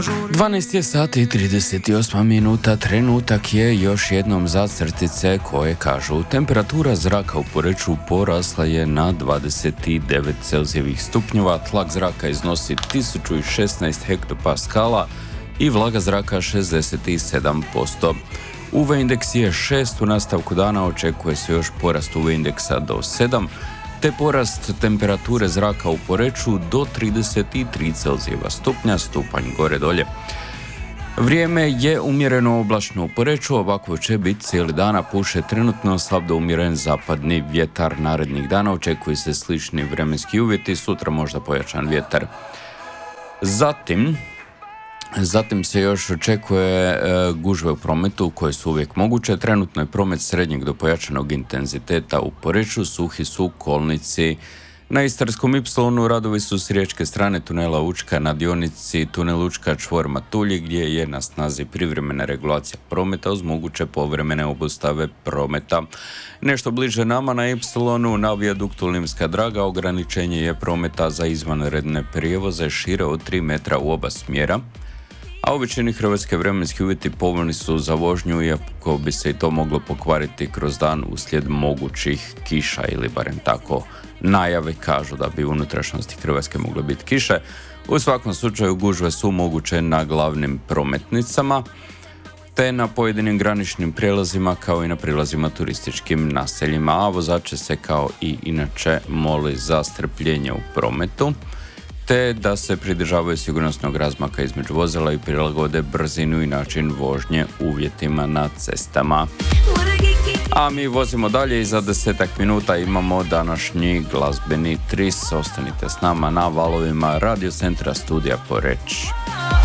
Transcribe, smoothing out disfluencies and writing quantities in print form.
12 je sati i 38 minuta, trenutak je još jednom za crtice koje kažu temperatura zraka u Poreču porasla je na 29 Celzijevih stupnjeva, tlak zraka iznosi 1016 hektopaskala i vlaga zraka 67%. UV indeks je 6, u nastavku dana očekuje se još porast UV indeksa do 7, te porast temperature zraka u Poreču do 33 Celzijeva stupnja, stupanj gore dolje. Vrijeme je umjereno oblačno u Poreču, ovako će biti cijeli dana, puše trenutno slab do umjeren zapadni vjetar. Narednih dana očekuju se slični vremenski uvjeti, sutra možda pojačan vjetar. Zatim se još očekuje gužve u prometu koje su uvijek moguće. Trenutno je promet srednjeg do pojačanog intenziteta u Poreču, suhi su kolnici. Na Istarskom Ipsilonu radovi su s riječke strane tunela Učka na dionici tunel Učka čvor Matulji gdje je na snazi privremena regulacija prometa uz moguće povremene obustave prometa. Nešto bliže nama na Ipsilonu na vijaduktu Limska Draga ograničenje je prometa za izvanredne prijevoze šire od 3 metra u oba smjera. A u većini hrvatske vremenski uvjeti povoljni su za vožnju, iako bi se i to moglo pokvariti kroz dan uslijed mogućih kiša ili barem tako najave kažu da bi u unutrašnjosti Hrvatske mogle biti kiše. U svakom slučaju gužve su moguće na glavnim prometnicama te na pojedinim graničnim prijelazima kao i na prilazima turističkim naseljima, a vozače se kao i inače moli za strpljenje u prometu te da se pridržavaju sigurnosnog razmaka između vozila i prilagode brzinu i način vožnje uvjetima na cestama. A mi vozimo dalje i za 10 minuta imamo današnji glazbeni tris. Ostanite s nama na valovima Radio Centra Studija Poreč.